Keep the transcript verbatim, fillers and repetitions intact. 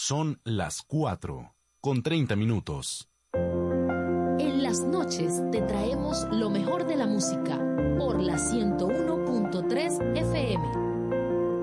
Son las cuatro, con treinta minutos. En las noches te traemos lo mejor de la música por la ciento